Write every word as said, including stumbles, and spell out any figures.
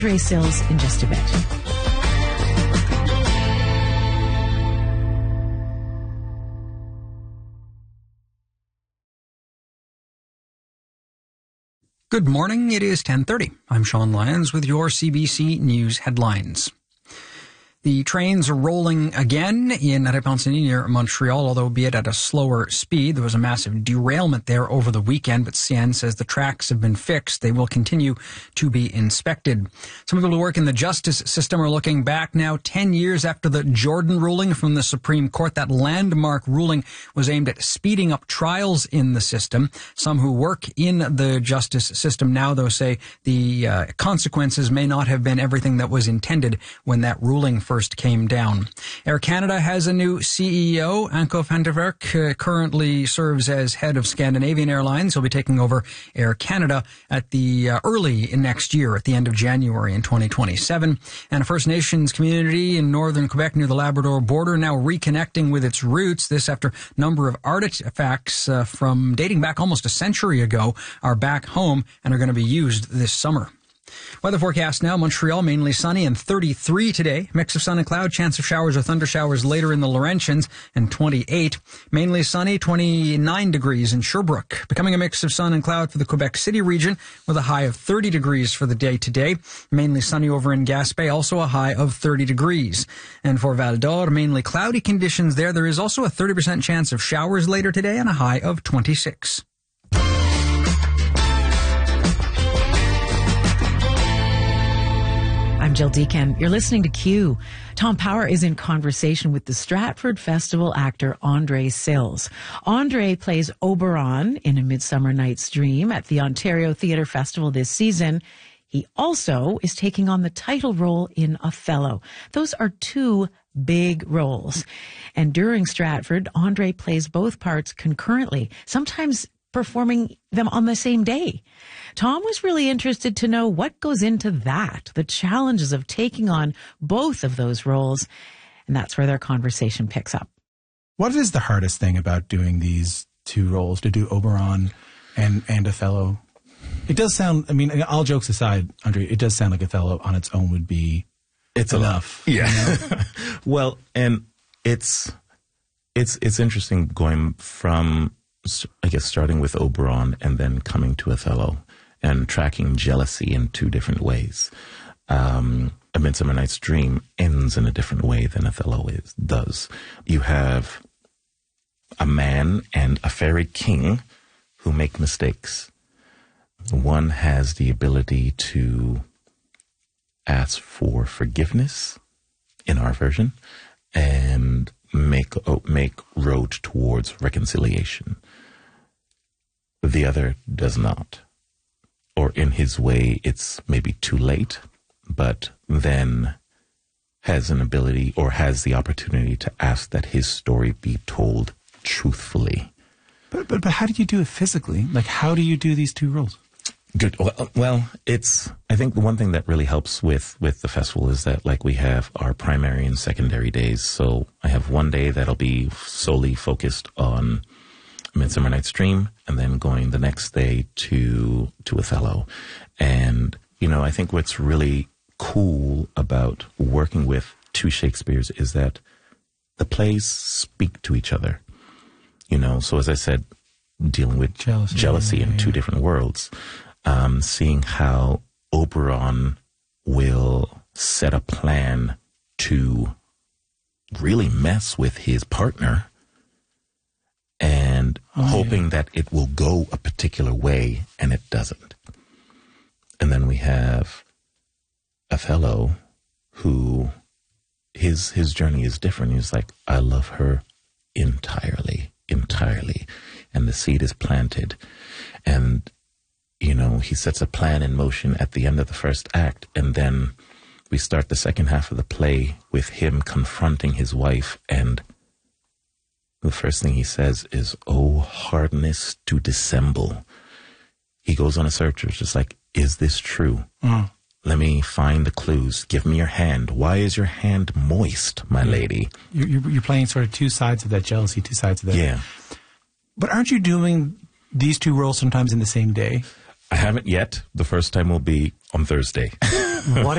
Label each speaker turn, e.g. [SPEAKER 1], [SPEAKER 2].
[SPEAKER 1] Andre Sills in just a bit.
[SPEAKER 2] Good morning. It is ten thirty. I'm Sean Lyons with your C B C News headlines. The trains are rolling again in Repentigny near Montreal, although be it at a slower speed. There was a massive derailment there over the weekend, but C N says the tracks have been fixed. They will continue to be inspected. Some people who work in the justice system are looking back now ten years after the Jordan ruling from the Supreme Court. That landmark ruling was aimed at speeding up trials in the system. Some who work in the justice system now, though, say the uh, consequences may not have been everything that was intended when that ruling first came down. Air Canada has a new C E O. Anko van der Werk uh, currently serves as head of Scandinavian Airlines. He'll be taking over Air Canada at the uh, early next year, at the end of January in twenty twenty-seven. And a First Nations community in northern Quebec near the Labrador border now reconnecting with its roots. This after a number of artifacts uh, from dating back almost a century ago are back home and are going to be used this summer. Weather forecast now. Montreal, mainly sunny and thirty-three today. Mix of sun and cloud. Chance of showers or thunder showers later in the Laurentians and twenty-eight. Mainly sunny, twenty-nine degrees in Sherbrooke. Becoming a mix of sun and cloud for the Quebec City region with a high of thirty degrees for the day today. Mainly sunny over in Gaspé, also a high of thirty degrees. And for Val d'Or, mainly cloudy conditions there. There is also a thirty percent chance of showers later today and a high of twenty-six.
[SPEAKER 1] I'm Jill Deacon. You're listening to Q. Tom Power is in conversation with the Stratford Festival actor Andre Sills. Andre plays Oberon in A Midsummer Night's Dream at the Ontario Theatre Festival this season. He also is taking on the title role in Othello. Those are two big roles. And during Stratford, Andre plays both parts concurrently, sometimes performing them on the same day. Tom was really interested to know what goes into that, the challenges of taking on both of those roles, and that's where their conversation picks up.
[SPEAKER 3] What is the hardest thing about doing these two roles, to do Oberon and, and Othello? It does sound, I mean, all jokes aside, Andre, it does sound like Othello on its own would be
[SPEAKER 4] it's
[SPEAKER 3] enough.
[SPEAKER 4] A, yeah. You know? Well, and it's, it's, it's interesting going from, I guess, starting with Oberon and then coming to Othello and tracking jealousy in two different ways. Um, A Midsummer Night's Dream ends in a different way than Othello is, does. You have a man and a fairy king who make mistakes. One has the ability to ask for forgiveness, in our version, and make make road towards reconciliation. The other does not. Or in his way, it's maybe too late, but then has an ability or has the opportunity to ask that his story be told truthfully.
[SPEAKER 3] But, but, but how do you do it physically? Like, how do you do these two roles?
[SPEAKER 4] Good. Well, well, it's, I think the one thing that really helps with, with the festival is that, like, we have our primary and secondary days. So I have one day that'll be solely focused on Midsummer Night's Dream, and then going the next day to to Othello. And, you know, I think what's really cool about working with two Shakespeares is that the plays speak to each other. You know, so as I said, dealing with jealousy, jealousy yeah, in yeah. two different worlds, um, seeing how Oberon will set a plan to really mess with his partner, and oh, hoping yeah. that it will go a particular way, and it doesn't. And then we have Othello, who his his journey is different. He's like, I love her entirely, entirely. And the seed is planted. And, you know, he sets a plan in motion at the end of the first act, and then we start the second half of the play with him confronting his wife, and the first thing he says is, oh, hardness to dissemble. He goes on a search. It's just like, is this true? Mm. Let me find the clues. Give me your hand. Why is your hand moist, my lady?
[SPEAKER 3] You're, you're playing sort of two sides of that jealousy, two sides of that.
[SPEAKER 4] Yeah.
[SPEAKER 3] But aren't you doing these two roles sometimes in the same day?
[SPEAKER 4] I haven't yet. The first time will be on Thursday.
[SPEAKER 3] What